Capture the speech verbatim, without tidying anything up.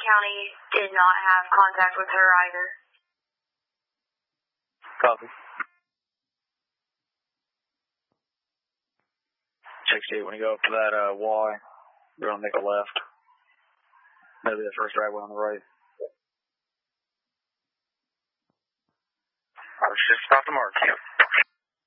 County did not have contact with her either. Copy. sixty-eight, when you go up to that uh, Y, you're going to make a left. Maybe the first driveway on the right. I was just about to mark you.